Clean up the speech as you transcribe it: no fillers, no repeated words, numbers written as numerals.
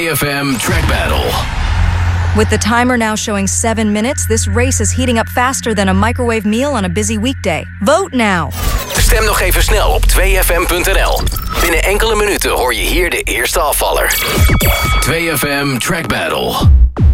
2FM Track Battle. With the timer now showing 7 minutes, this race is heating up faster than a microwave meal on a busy weekday. Vote now. Stem nog even snel op 2FM.nl. Binnen enkele minuten hoor je hier de eerste afvaller. 2FM Track Battle.